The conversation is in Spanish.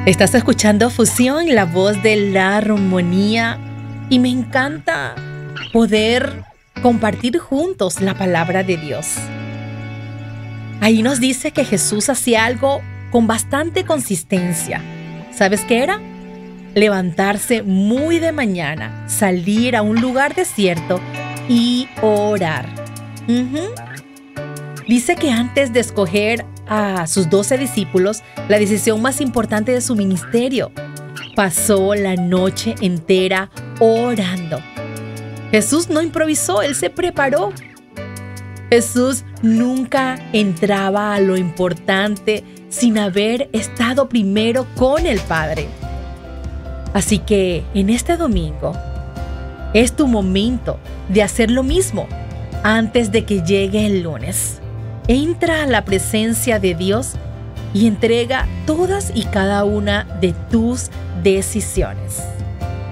Estás escuchando Fusión, la voz de la armonía, y me encanta poder compartir juntos la palabra de Dios. Ahí nos dice que Jesús hacía algo con bastante consistencia. ¿Sabes qué era? Levantarse muy de mañana, salir a un lugar desierto y orar. Dice que antes de escoger a sus 12 discípulos, la decisión más importante de su ministerio, pasó la noche entera orando. Jesús no improvisó, Él se preparó. Jesús nunca entraba a lo importante sin haber estado primero con el Padre. Así que en este domingo es tu momento de hacer lo mismo antes de que llegue el lunes. Entra a la presencia de Dios y entrega todas y cada una de tus decisiones.